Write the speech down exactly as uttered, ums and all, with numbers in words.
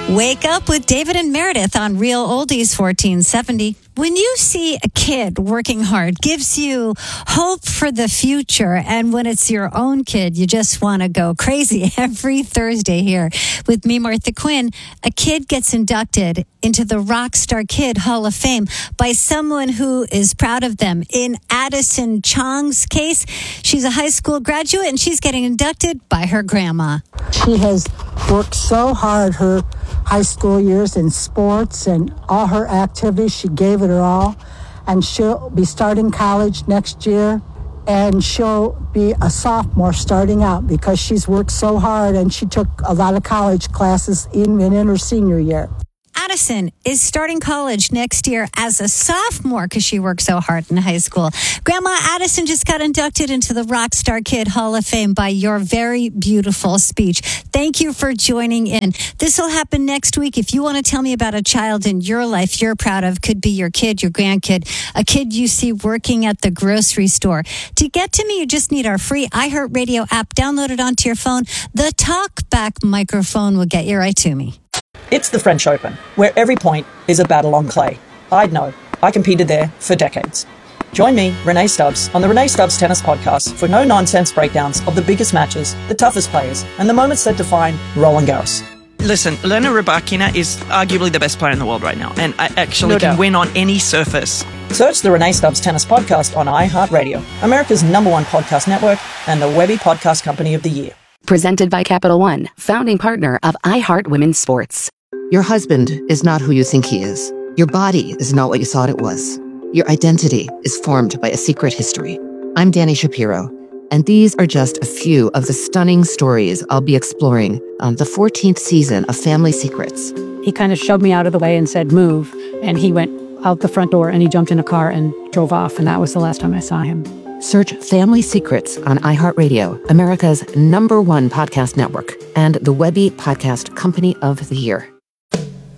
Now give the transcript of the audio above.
Wake Up with David and Meredith on Real Oldies fourteen seventy. When you see a kid working hard, gives you hope for the future. And when it's your own kid, you just want to go crazy. Every Thursday here with me, Martha Quinn, a kid gets inducted into the Rockstar Kid Hall of Fame by someone who is proud of them. In Addison Chong's case, she's a high school graduate and she's getting inducted by her grandma. She has worked so hard her high school years in sports and all her activities. She gave it her all, and she'll be starting college next year, and she'll be a sophomore starting out because she's worked so hard, and she took a lot of college classes even in her senior year. Addison is starting college next year as a sophomore because she worked so hard in high school. Grandma Addison just got inducted into the Rockstar Kid Hall of Fame by your very beautiful speech. Thank you for joining in. This will happen next week. If you want to tell me about a child in your life you're proud of, could be your kid, your grandkid, a kid you see working at the grocery store. To get to me, you just need our free iHeartRadio app. Download it onto your phone. The TalkBack microphone will get you right to me. It's the French Open, where every point is a battle on clay. I'd know. I competed there for decades. Join me, Renee Stubbs, on the Renee Stubbs Tennis Podcast for no-nonsense breakdowns of the biggest matches, the toughest players, and the moments that define Roland Garros. Listen, Elena Rybakina is arguably the best player in the world right now, and I actually No can doubt. win on any surface. Search the Renee Stubbs Tennis Podcast on iHeartRadio, America's number one podcast network, and the Webby Podcast Company of the Year. Presented by Capital One, founding partner of iHeart Women's Sports. Your husband is not who you think he is. Your body is not what you thought it was. Your identity is formed by a secret history. I'm Danny Shapiro, and these are just a few of the stunning stories I'll be exploring on the fourteenth season of Family Secrets. He kind of shoved me out of the way and said, move. And he went out the front door and he jumped in a car and drove off. And that was the last time I saw him. Search Family Secrets on iHeartRadio, America's number one podcast network, and the Webby Podcast Company of the Year.